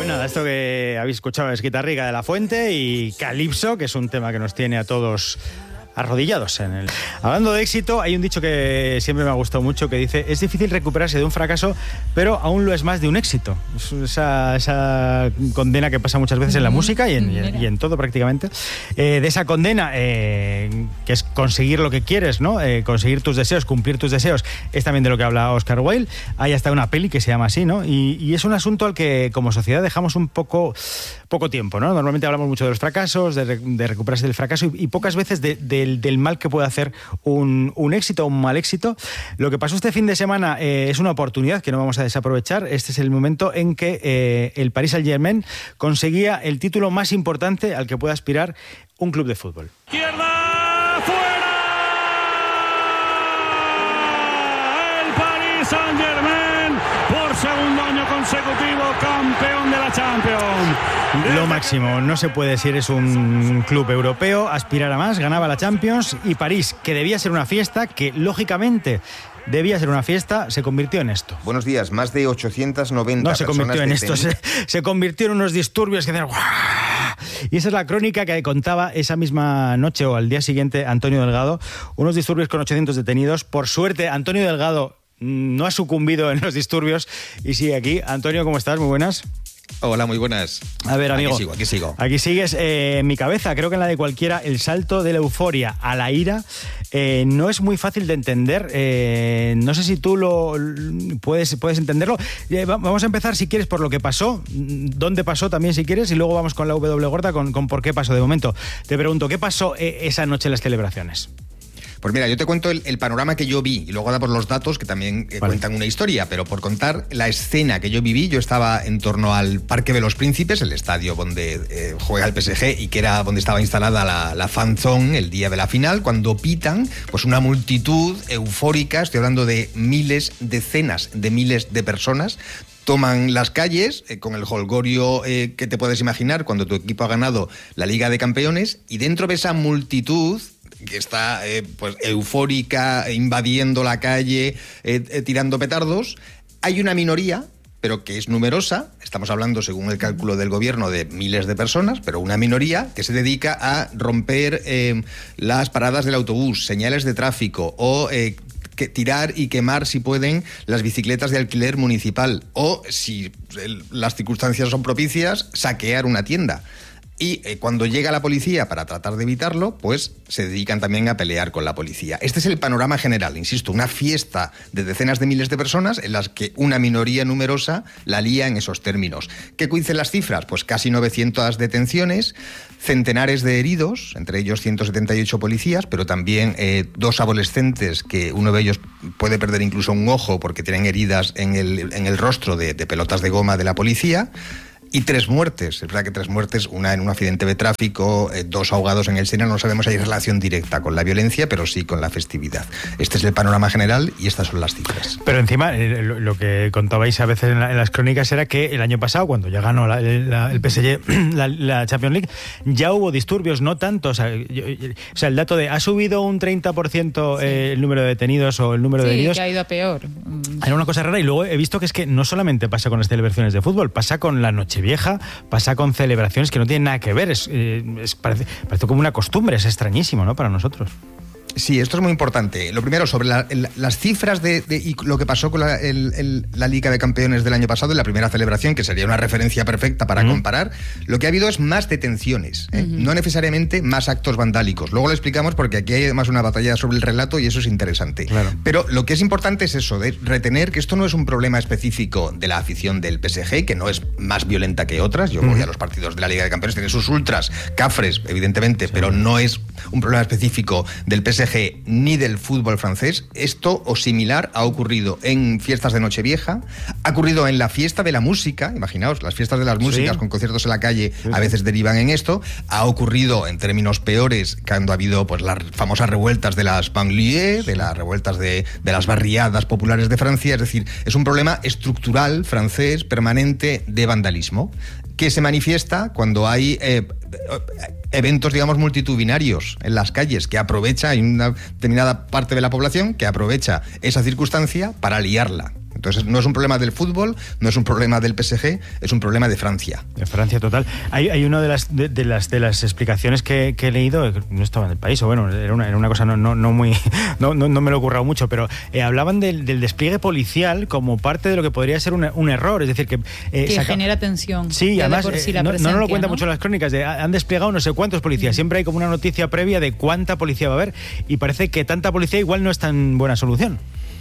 Pues nada, esto que habéis escuchado es Guitarrica de la Fuente y Calipso, que es un tema que nos tiene a todos arrodillados en el... Hablando de éxito, hay un dicho que siempre me ha gustado mucho que dice: es difícil recuperarse de un fracaso, pero aún lo es más de un éxito. Es esa condena que pasa muchas veces en la música y en todo prácticamente. De esa condena, que es conseguir lo que quieres, ¿no? Conseguir tus deseos, cumplir tus deseos, es también de lo que habla Oscar Wilde. Hay hasta una peli que se llama así, ¿no? Y es un asunto al que como sociedad dejamos un poco tiempo, ¿no? Normalmente hablamos mucho de los fracasos, de recuperarse del fracaso y pocas veces del mal que puede hacer un éxito o un mal éxito. Lo que pasó este fin de semana es una oportunidad que no vamos a desaprovechar. Este es el momento en que el Paris Saint-Germain conseguía el título más importante al que puede aspirar un club de fútbol. ¡Izquierda! ¡Fuera! El Paris Saint-Germain, por segundo año consecutivo, campeón de la Champions. Lo máximo, no se puede, si eres un club europeo, aspirar a más. Ganaba la Champions y París, que debía ser una fiesta, que lógicamente debía ser una fiesta, se convirtió en esto. Buenos días, más de 890 No se convirtió en esto, se convirtió en unos disturbios que hacían... Y esa es la crónica que contaba esa misma noche o al día siguiente Antonio Delgado. Unos disturbios con 800 detenidos. Por suerte, Antonio Delgado no ha sucumbido en los disturbios y sigue aquí. Antonio, ¿cómo estás? Muy buenas. Hola, muy buenas. A ver, amigo. Aquí sigo. Aquí sigues. En mi cabeza, creo que en la de cualquiera, el salto de la euforia a la ira no es muy fácil de entender. No sé si tú lo puedes entenderlo. Vamos a empezar, si quieres, por lo que pasó, dónde pasó también, si quieres, y luego vamos con la W gorda, con por qué pasó de momento. Te pregunto, ¿qué pasó esa noche en las celebraciones? Pues mira, yo te cuento el panorama que yo vi y luego damos los datos que también cuentan una historia, pero por contar la escena que yo viví, yo estaba en torno al Parque de los Príncipes, el estadio donde juega el PSG y que era donde estaba instalada la fan zone el día de la final, cuando pitan, pues una multitud eufórica, estoy hablando de miles, decenas de miles de personas, toman las calles con el jolgorio que te puedes imaginar cuando tu equipo ha ganado la Liga de Campeones, y dentro de esa multitud que está pues eufórica, invadiendo la calle, tirando petardos, hay una minoría, pero que es numerosa, estamos hablando, según el cálculo del gobierno, de miles de personas, pero una minoría que se dedica a romper las paradas del autobús, señales de tráfico o tirar y quemar, si pueden, las bicicletas de alquiler municipal o, si las circunstancias son propicias, saquear una tienda. Y cuando llega la policía para tratar de evitarlo, pues se dedican también a pelear con la policía. Este es el panorama general, insisto, una fiesta de decenas de miles de personas en las que una minoría numerosa la lía en esos términos. ¿Qué dicen las cifras? Pues casi 900 detenciones, centenares de heridos, entre ellos 178 policías, pero también 2 adolescentes, que uno de ellos puede perder incluso un ojo porque tienen heridas en el rostro de pelotas de goma de la policía. Y 3 muertes, es verdad que 3 muertes, una en un accidente de tráfico, 2 ahogados en el Sena. No sabemos si hay relación directa con la violencia, pero sí con la festividad. Este es el panorama general y estas son las cifras. Pero encima, lo que contabais a veces en las crónicas era que el año pasado, cuando ya ganó el PSG la Champions League, ya hubo disturbios, no tanto. O sea, el dato de ha subido un 30% el número de detenidos o el número de heridos. Sí, que ha ido a peor. Era una cosa rara, y luego he visto que es que no solamente pasa con las celebraciones de fútbol, pasa con la Nochevieja, pasa con celebraciones que no tienen nada que ver. Parece como una costumbre, es extrañísimo, ¿no?, para nosotros. Sí, esto es muy importante. Lo primero, sobre las cifras y lo que pasó con la Liga de Campeones del año pasado, en la primera celebración, que sería una referencia perfecta para comparar, lo que ha habido es más detenciones, no necesariamente más actos vandálicos. Luego lo explicamos porque aquí hay además una batalla sobre el relato y eso es interesante. Claro. Pero lo que es importante es eso, de retener que esto no es un problema específico de la afición del PSG, que no es más violenta que otras. Yo voy a los partidos de la Liga de Campeones, tiene sus ultras, cafres, evidentemente, pero no es un problema específico del PSG ni del fútbol francés. Esto o similar ha ocurrido en fiestas de Nochevieja, ha ocurrido en la fiesta de la música, imaginaos, las fiestas de las músicas con conciertos en la calle a veces derivan en esto, ha ocurrido en términos peores cuando ha habido pues las famosas revueltas de las banlieues, de las revueltas de las barriadas populares de Francia. Es decir, es un problema estructural francés permanente de vandalismo que se manifiesta cuando hay eventos, digamos, multitudinarios en las calles, que aprovecha, hay una determinada parte de la población que aprovecha esa circunstancia para liarla. Entonces no es un problema del fútbol, no es un problema del PSG, es un problema de Francia. De Francia, total. Hay una de las explicaciones que he leído, no estaba en El País, o bueno, era una cosa no me lo he currado mucho, pero hablaban del despliegue policial como parte de lo que podría ser un error, es decir, que genera tensión. Sí, además no lo cuentan mucho las crónicas, han desplegado no sé cuántos policías, siempre hay como una noticia previa de cuánta policía va a haber, y parece que tanta policía igual no es tan buena solución.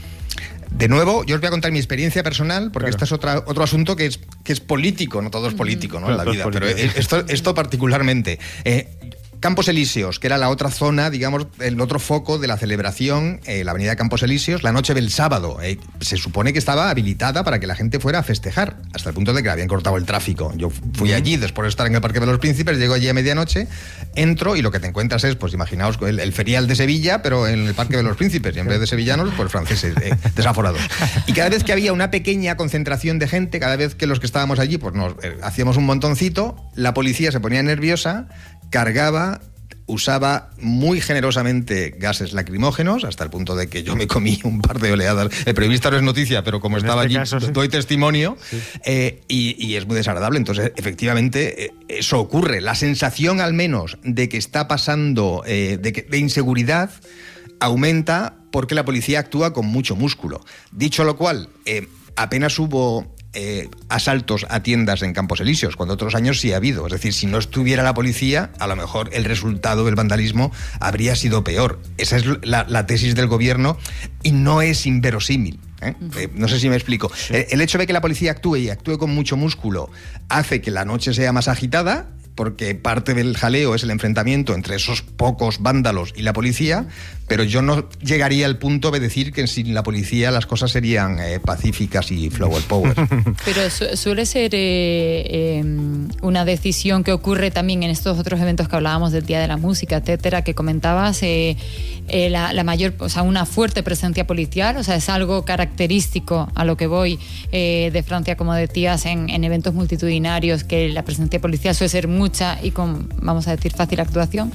De nuevo, yo os voy a contar mi experiencia personal, porque este es otro asunto que es político, no todo es político, ¿no? Claro, en la vida, pero esto particularmente. Campos Elíseos, que era la otra zona, digamos, el otro foco de la celebración, la avenida Campos Elíseos, la noche del sábado. Se supone que estaba habilitada para que la gente fuera a festejar, hasta el punto de que habían cortado el tráfico. Yo fui allí, después de estar en el Parque de los Príncipes, llego allí a medianoche, entro y lo que te encuentras es, pues imaginaos, el ferial de Sevilla, pero en el Parque de los Príncipes, y en vez de sevillanos, pues franceses, desaforados. Y cada vez que había una pequeña concentración de gente, cada vez que los que estábamos allí, pues nos hacíamos un montoncito, la policía se ponía nerviosa, cargaba, usaba muy generosamente gases lacrimógenos, hasta el punto de que yo me comí un par de oleadas. El periodista no es noticia, pero como estaba allí, sí, doy testimonio, sí. Y es muy desagradable. Entonces, efectivamente, eso ocurre. La sensación, al menos, de que está pasando, de inseguridad, aumenta porque la policía actúa con mucho músculo. Dicho lo cual, apenas hubo asaltos a tiendas en Campos Elíseos, cuando otros años sí ha habido. Es decir, si no estuviera la policía, a lo mejor el resultado del vandalismo habría sido peor. Esa es la tesis del gobierno y no es inverosímil. No sé si me explico. Sí. El hecho de que la policía actúe con mucho músculo hace que la noche sea más agitada, porque parte del jaleo es el enfrentamiento entre esos pocos vándalos y la policía, pero yo no llegaría al punto de decir que sin la policía las cosas serían pacíficas y flower power. Pero suele ser una decisión que ocurre también en estos otros eventos que hablábamos del Día de la Música, etcétera, que comentabas, la mayor, o sea, una fuerte presencia policial, o sea, es algo característico a lo que voy de Francia, como decías, en eventos multitudinarios, que la presencia policial suele ser mucha y con, vamos a decir, fácil actuación.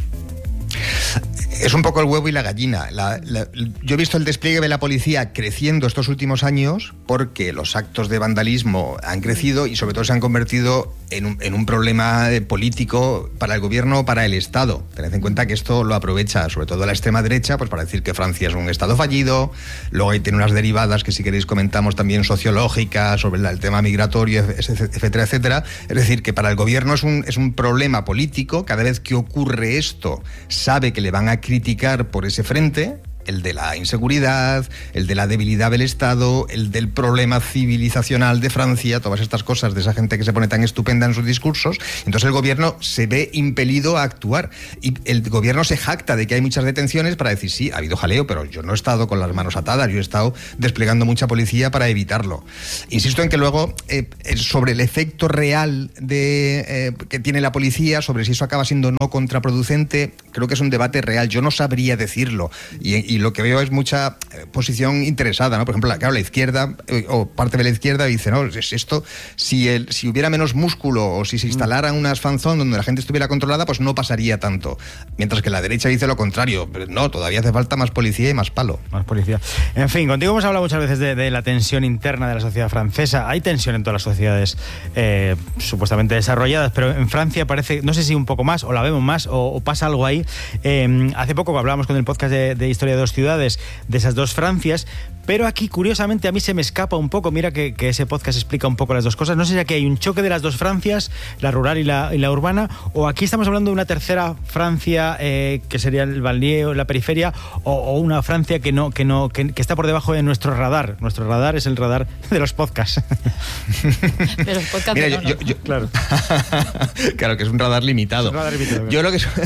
Es un poco el huevo y la gallina. Yo he visto el despliegue de la policía creciendo estos últimos años porque los actos de vandalismo han crecido y sobre todo se han convertido en un problema político para el gobierno o para el Estado. Tened en cuenta que esto lo aprovecha sobre todo la extrema derecha, pues para decir que Francia es un Estado fallido. Luego ahí tiene unas derivadas que, si queréis, comentamos también sociológicas sobre el tema migratorio, etcétera, etcétera. Es decir, que para el gobierno es un problema político. Cada vez que ocurre esto, sabe que le van a criticar por ese frente, el de la inseguridad, el de la debilidad del Estado, el del problema civilizacional de Francia, todas estas cosas de esa gente que se pone tan estupenda en sus discursos. Entonces el gobierno se ve impelido a actuar y el gobierno se jacta de que hay muchas detenciones para decir, sí, ha habido jaleo, pero yo no he estado con las manos atadas, yo he estado desplegando mucha policía para evitarlo. Insisto en que luego sobre el efecto real que tiene la policía, sobre si eso acaba siendo no contraproducente, creo que es un debate real. Yo no sabría decirlo y lo que veo es mucha posición interesada, ¿no? Por ejemplo, claro, la izquierda o parte de la izquierda dice, no, es esto, si hubiera menos músculo o si se instalaran unas fanzón donde la gente estuviera controlada, pues no pasaría tanto. Mientras que la derecha dice lo contrario, pero no, todavía hace falta más policía y más palo. Más policía. En fin, contigo hemos hablado muchas veces de la tensión interna de la sociedad francesa. Hay tensión en todas las sociedades supuestamente desarrolladas, pero en Francia parece, no sé si un poco más, o la vemos más, o pasa algo ahí. Hace poco hablábamos con el podcast de Historia de dos ciudades, de esas dos Francias, pero aquí, curiosamente, a mí se me escapa un poco. Mira que ese podcast explica un poco las dos cosas. No sé si aquí hay un choque de las dos Francias, la rural y la urbana, o aquí estamos hablando de una tercera Francia, que sería el banlieue, la periferia, o una Francia que está por debajo de nuestro radar. Nuestro radar es el radar de los podcasts. De los podcasts. Mira, claro. Claro, que es un radar limitado. Yo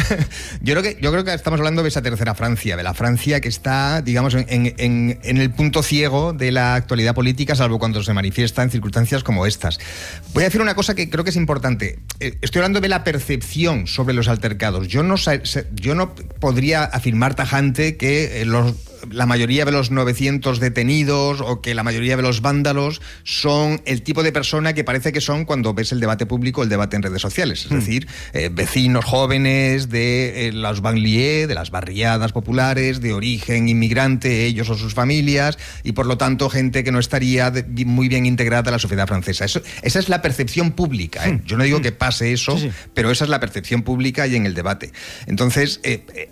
creo que estamos hablando de esa tercera Francia, de la Francia que está, digamos, en el punto ciego de la actualidad política, salvo cuando se manifiesta en circunstancias como estas. Voy a decir una cosa que creo que es importante. Estoy hablando de la percepción sobre los altercados. Yo no podría afirmar tajante que la mayoría de los 900 detenidos o que la mayoría de los vándalos son el tipo de persona que parece que son cuando ves el debate público, el debate en redes sociales. Es decir, vecinos jóvenes de los banlieues, de las barriadas populares, de origen inmigrante, ellos o sus familias, y por lo tanto gente que no estaría muy bien integrada a la sociedad francesa. Esa es la percepción pública. Yo no digo que pase eso, pero esa es la percepción pública y en el debate. Entonces,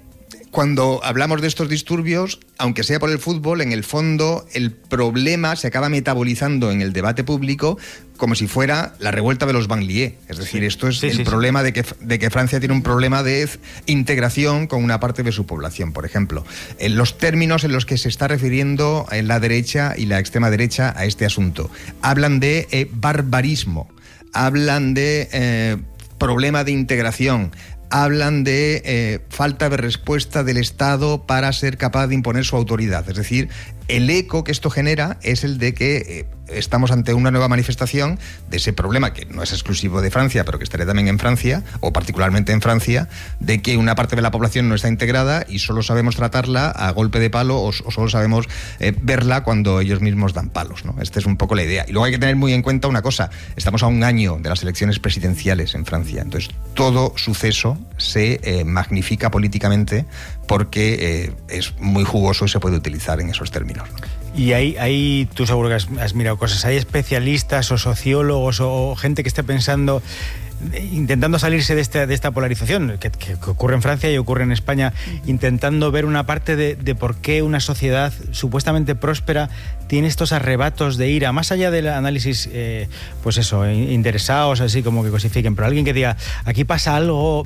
cuando hablamos de estos disturbios, aunque sea por el fútbol, en el fondo el problema se acaba metabolizando en el debate público como si fuera la revuelta de los banlieues. Es decir, esto es el problema de que Francia tiene un problema de integración con una parte de su población, por ejemplo. En los términos en los que se está refiriendo la derecha y la extrema derecha a este asunto. Hablan de barbarismo, hablan de problema de integración, hablan de falta de respuesta del Estado para ser capaz de imponer su autoridad. Es decir, el eco que esto genera es el de que estamos ante una nueva manifestación de ese problema, que no es exclusivo de Francia, pero que estaría también en Francia, o particularmente en Francia, de que una parte de la población no está integrada y solo sabemos tratarla a golpe de palo o solo sabemos verla cuando ellos mismos dan palos, ¿no? Esta es un poco la idea. Y luego hay que tener muy en cuenta una cosa, estamos a un año de las elecciones presidenciales en Francia, entonces todo suceso se magnifica políticamente porque es muy jugoso y se puede utilizar en esos términos, ¿no? Y ahí tú seguro que has mirado cosas. ¿Hay especialistas o sociólogos o gente que esté pensando, intentando salirse de esta polarización que ocurre en Francia y ocurre en España, intentando ver una parte de por qué una sociedad supuestamente próspera tiene estos arrebatos de ira, más allá del análisis, pues eso, interesados, así como que cosifiquen, pero alguien que diga, aquí pasa algo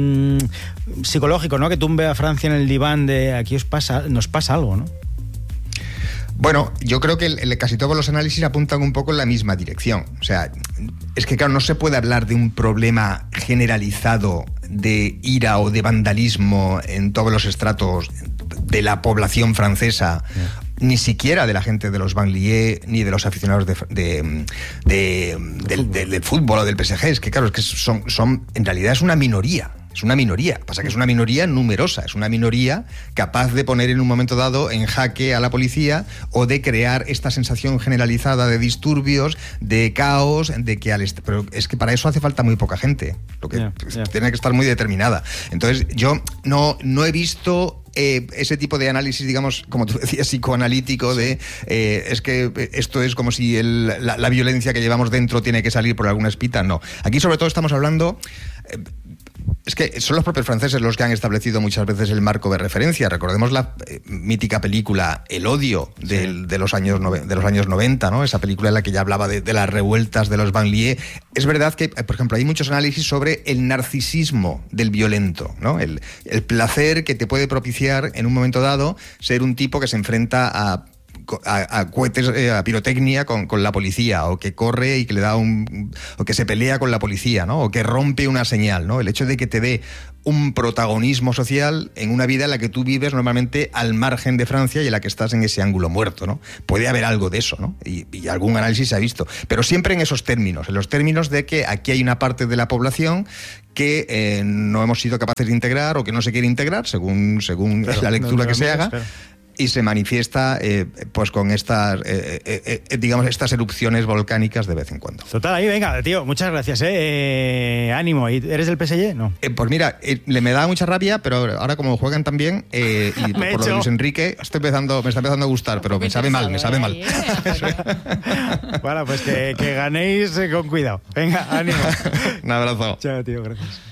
psicológico, ¿no? Que tumbe a Francia en el diván de aquí nos pasa algo, ¿no? Bueno, yo creo que casi todos los análisis apuntan un poco en la misma dirección. O sea, es que claro, no se puede hablar de un problema generalizado de ira o de vandalismo en todos los estratos de la población francesa, ni siquiera de la gente de los banlieues, ni de los aficionados del fútbol o del PSG. Es que claro, es que son en realidad es una minoría. Es una minoría, pasa que es una minoría numerosa, es una minoría capaz de poner en un momento dado en jaque a la policía o de crear esta sensación generalizada de disturbios, de caos, de que pero es que para eso hace falta muy poca gente, lo que tiene que estar muy determinada. Entonces yo no he visto ese tipo de análisis, digamos, como tú decías, psicoanalítico de es que esto es como si la violencia que llevamos dentro tiene que salir por alguna espita. No, aquí sobre todo estamos hablando... Es que son los propios franceses los que han establecido muchas veces el marco de referencia. Recordemos la mítica película El odio de los años 90, ¿no? Esa película en la que ya hablaba de las revueltas de los banlieues. Es verdad que, por ejemplo, hay muchos análisis sobre el narcisismo del violento, ¿no? El placer que te puede propiciar en un momento dado ser un tipo que se enfrenta a cohetes, a pirotecnia con la policía, o que corre y que le da o que se pelea con la policía, ¿no? O que rompe una señal, ¿no? El hecho de que te dé un protagonismo social en una vida en la que tú vives normalmente al margen de Francia y en la que estás en ese ángulo muerto, ¿no? Puede haber algo de eso, ¿no? Y algún análisis se ha visto, pero siempre en esos términos, en los términos de que aquí hay una parte de la población que no hemos sido capaces de integrar o que no se quiere integrar, según la lectura que se haga. Y se manifiesta pues con estas digamos estas erupciones volcánicas de vez en cuando. Total, ahí venga, tío, muchas gracias, ánimo. ¿Y eres del PSG? No. Pues mira, me da mucha rabia, pero ahora como juegan tan bien y por lo de Luis Enrique me está empezando a gustar, pero me sabe mal. Bueno, pues que ganéis con cuidado. Venga, ánimo. Un abrazo. Chao, tío, gracias.